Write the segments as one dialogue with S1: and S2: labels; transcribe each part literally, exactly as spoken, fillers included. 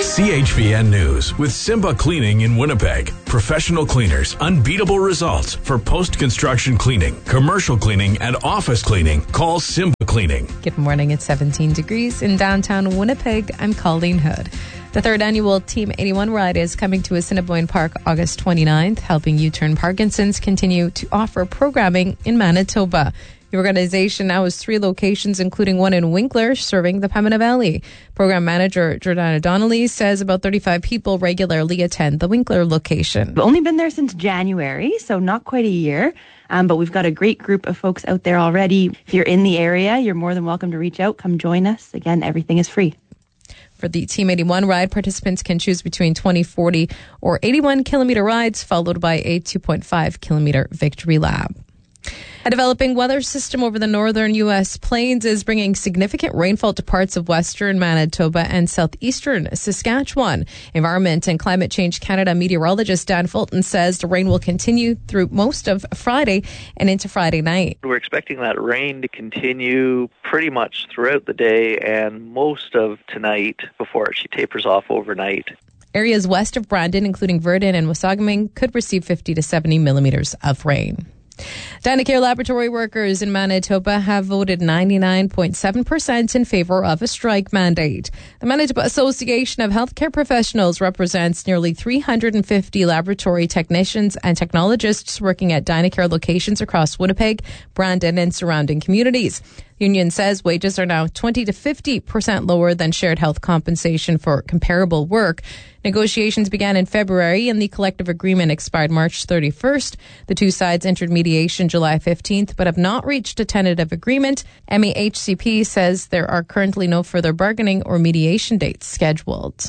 S1: C H V N News with Simba Cleaning in Winnipeg. Professional cleaners, unbeatable results for post-construction cleaning, commercial cleaning, and office cleaning. Call Simba Cleaning.
S2: Good morning. It's seventeen degrees in downtown Winnipeg. I'm Colleen Hood. The third annual Team eighty-one ride is coming to Assiniboine Park August twenty-ninth, helping U-Turn Parkinson's continue to offer programming in Manitoba. The organization now has three locations, including one in Winkler, serving the Pembina Valley. Program manager Jordana Donnelly says about thirty-five people regularly attend the Winkler location.
S3: We've only been there since January, so not quite a year. Um, but we've got a great group of folks out there already. If you're in the area, you're more than welcome to reach out. Come join us. Again, everything is free.
S2: For the Team eighty-one ride, participants can choose between twenty, forty, or eighty-one kilometer rides, followed by a two point five kilometer victory lap. A developing weather system over the northern U S plains is bringing significant rainfall to parts of western Manitoba and southeastern Saskatchewan. Environment and Climate Change Canada meteorologist Dan Fulton says the rain will continue through most of Friday and into Friday night.
S4: We're expecting that rain to continue pretty much throughout the day and most of tonight before she tapers off overnight.
S2: Areas west of Brandon, including Verdun and Wasagaming, could receive fifty to seventy millimeters of rain. Dynacare laboratory workers in Manitoba have voted ninety-nine point seven percent in favor of a strike mandate. The Manitoba Association of Healthcare Professionals represents nearly three hundred fifty laboratory technicians and technologists working at Dynacare locations across Winnipeg, Brandon, and surrounding communities. The union says wages are now twenty to fifty percent lower than shared health compensation for comparable work. Negotiations began in February and the collective agreement expired March thirty-first. The two sides entered mediation July fifteenth but have not reached a tentative agreement. M E H C P says there are currently no further bargaining or mediation dates scheduled.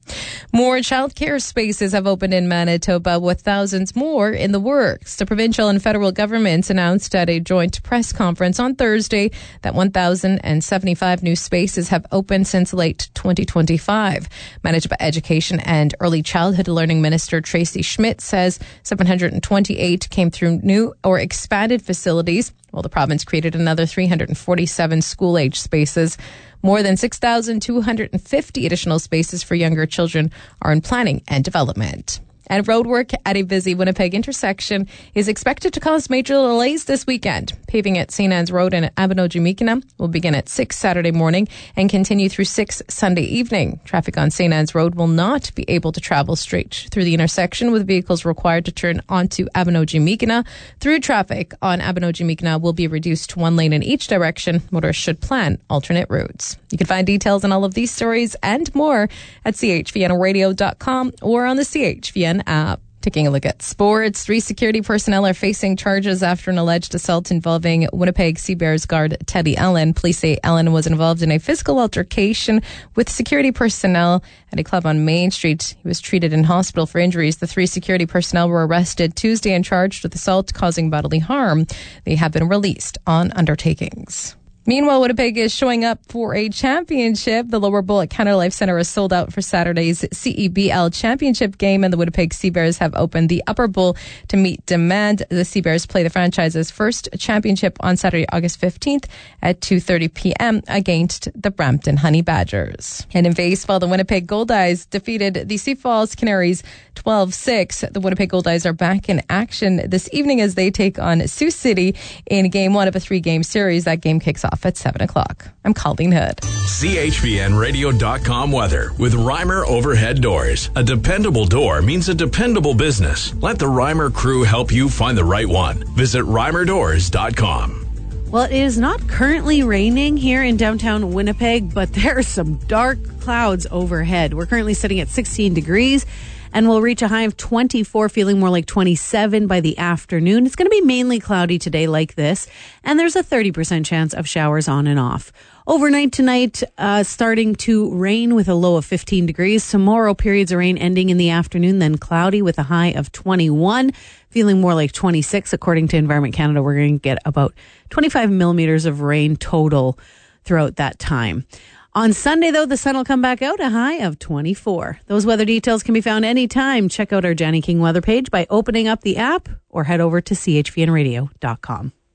S2: More childcare spaces have opened in Manitoba, with thousands more in the works. The provincial and federal governments announced at a joint press conference on Thursday that one thousand seventy-five new spaces have opened since late twenty twenty-five. Manitoba Education and Early Childhood Learning Minister Tracy Schmidt says seven hundred twenty-eight came through new or expanded facilities, while the province created another three hundred forty-seven school-age spaces. More than six thousand two hundred fifty additional spaces for younger children are in planning and development. And roadwork at a busy Winnipeg intersection is expected to cause major delays this weekend. Paving at Saint Anne's Road and Abino-Jimikina will begin at six Saturday morning and continue through six Sunday evening. Traffic on Saint Anne's Road will not be able to travel straight through the intersection, with vehicles required to turn onto Abino-Jimikina. Through traffic on Abino-Jimikina will be reduced to one lane in each direction. Motorists should plan alternate routes. You can find details on all of these stories and more at c h v n radio dot com or on the C H V N app. Taking a look at sports, three security personnel are facing charges after an alleged assault involving Winnipeg Sea Bears guard Teddy Allen. Police say Allen was involved in a physical altercation with security personnel at a club on Main Street. He was treated in hospital for injuries. The three security personnel were arrested Tuesday and charged with assault causing bodily harm. They have been released on undertakings. Meanwhile, Winnipeg is showing up for a championship. The Lower Bowl at Canada Life Centre is sold out for Saturday's C E B L championship game, and the Winnipeg Sea Bears have opened the Upper Bowl to meet demand. The Sea Bears play the franchise's first championship on Saturday, August fifteenth at two thirty p.m. against the Brampton Honey Badgers. And in baseball, the Winnipeg Goldeyes defeated the Sioux Falls Canaries twelve six. The Winnipeg Goldeyes are back in action this evening as they take on Sioux City in game one of a three-game series. That game kicks off at seven o'clock. I'm Colleen Hood.
S1: C H V N radio dot com weather with Reimer Overhead Doors. A dependable door means a dependable business. Let the Reimer crew help you find the right one. Visit reimer doors dot com.
S5: Well, it is not currently raining here in downtown Winnipeg, but there are some dark clouds overhead. We're currently sitting at sixteen degrees. And we'll reach a high of twenty-four, feeling more like twenty-seven by the afternoon. It's going to be mainly cloudy today like this, and there's a thirty percent chance of showers on and off. Overnight tonight, uh, starting to rain with a low of fifteen degrees. Tomorrow, periods of rain ending in the afternoon, then cloudy with a high of twenty-one, feeling more like twenty-six. According to Environment Canada, we're going to get about twenty-five millimeters of rain total throughout that time. On Sunday, though, the sun will come back out, a high of twenty-four. Those weather details can be found anytime. Check out our Johnny King weather page by opening up the app or head over to c h v n radio dot com.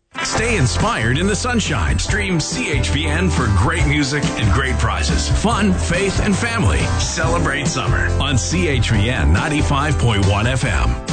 S1: Stay inspired in the sunshine. Stream C H P N for great music and great prizes. Fun, faith, and family. Celebrate summer on C H P N ninety-five point one F M.